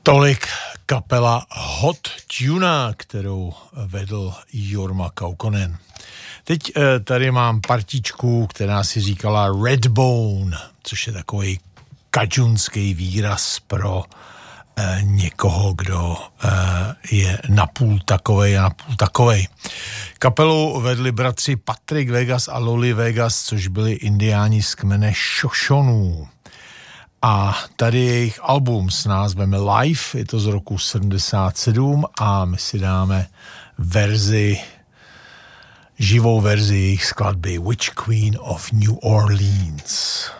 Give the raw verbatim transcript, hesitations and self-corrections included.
Tolik kapela Hot Tuna, kterou vedl Jorma Kaukonen. Teď tady mám partičku, která si říkala Redbone, což je takový kadžunský výraz pro eh, někoho, kdo eh, je napůl takovej a napůl takovej. Kapelu vedli bratři Patrick Vegas a Loli Vegas, což byli indiáni z kmene Šošonů. A tady je jejich album s názvem Live, je to z roku sedmdesát sedm a my si dáme verzi, živou verzi jejich skladby Witch Queen of New Orleans.